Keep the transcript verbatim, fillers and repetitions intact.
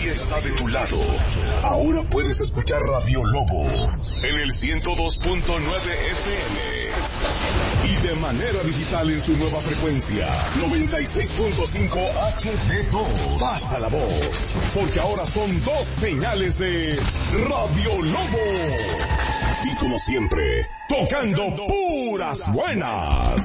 nadie está de tu lado. Ahora puedes escuchar Radio Lobo en el ciento dos punto nueve F M y de manera digital en su nueva frecuencia noventa y seis punto cinco H D dos. Pasa la voz, porque ahora son dos señales de Radio Lobo. Y como siempre, tocando puras buenas.